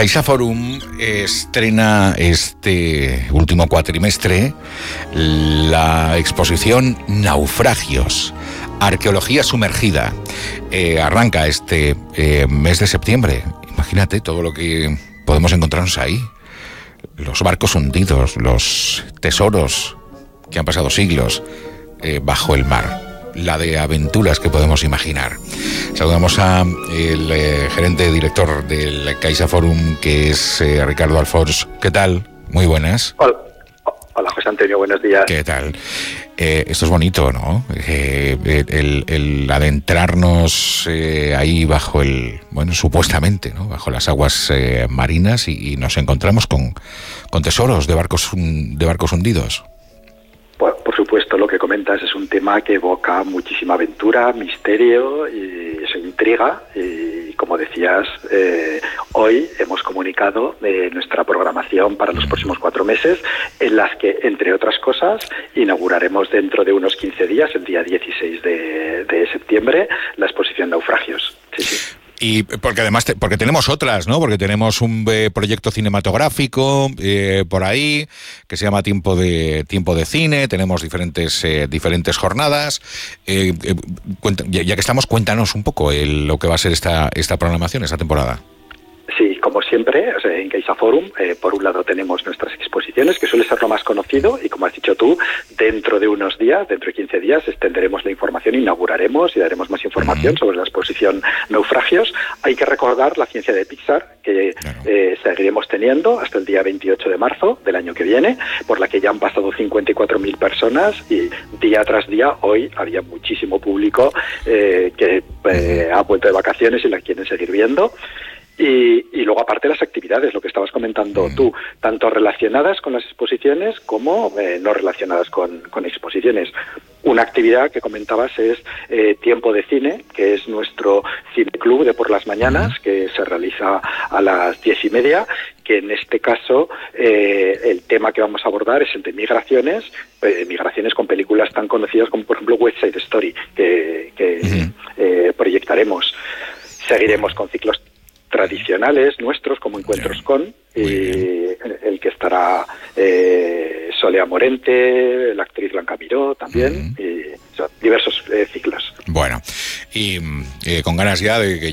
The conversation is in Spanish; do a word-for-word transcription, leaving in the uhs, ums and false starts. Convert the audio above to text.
CaixaForum estrena este último cuatrimestre la exposición Naufragios, Arqueología Sumergida. Eh, arranca este eh, mes de septiembre. Imagínate todo lo que podemos encontrarnos ahí. Los barcos hundidos, los tesoros que han pasado siglos eh, bajo el mar. La de aventuras que podemos imaginar. Saludamos a el eh, gerente director del CaixaForum, que es eh, Ricardo Alfors. ¿Qué tal? Muy buenas. Hola, Hola José Antonio, buenos días. ¿Qué tal? Eh, esto es bonito, ¿no? Eh, el, el adentrarnos eh, ahí bajo el, bueno, supuestamente, ¿no? Bajo las aguas eh, marinas y, y nos encontramos con, con tesoros de barcos, de barcos hundidos. Por, por supuesto, lo que comentas es un tema que evoca muchísima aventura, misterio y eso intriga. Y como decías, eh, hoy hemos comunicado eh, nuestra programación para los próximos cuatro meses, en las que, entre otras cosas, inauguraremos dentro de unos quince días, el día dieciséis de, de septiembre, la exposición Naufragios. Sí, sí. Y porque además, te, porque tenemos otras, ¿no? Porque tenemos un eh, proyecto cinematográfico eh, por ahí que se llama Tiempo de Tiempo de Cine. Tenemos diferentes eh, diferentes jornadas. Eh, eh, cuenta, ya, ya que estamos, cuéntanos un poco el, lo que va a ser esta esta programación, esta temporada. Sí, como siempre, o sea, en CaixaForum, eh, por un lado tenemos nuestras exposiciones, que suele ser lo más conocido, y como has dicho tú, dentro de unos días, dentro de quince días, extenderemos la información, inauguraremos y daremos más información uh-huh. sobre la exposición Naufragios. Hay que recordar la ciencia de Pixar, que claro. eh, seguiremos teniendo hasta el día veintiocho de marzo del año que viene, por la que ya han pasado cincuenta y cuatro mil personas, y día tras día, hoy, había muchísimo público eh, que eh, ha vuelto de vacaciones y la quieren seguir viendo. Y, y luego, aparte, las actividades, lo que estabas comentando mm. tú, tanto relacionadas con las exposiciones como eh, no relacionadas con, con exposiciones. Una actividad que comentabas es eh, Tiempo de Cine, que es nuestro cineclub de por las mañanas, que se realiza a las diez y media, que en este caso eh, el tema que vamos a abordar es el de migraciones, eh, migraciones con películas tan conocidas como, por ejemplo, West Side Story, que, que mm. eh, proyectaremos. Seguiremos con ciclos tradicionales nuestros, como Encuentros yeah. con, y el que estará eh, Solea Morente, la actriz Blanca Miró también, mm. y o sea, diversos eh, ciclos. Bueno, y eh, con ganas ya de que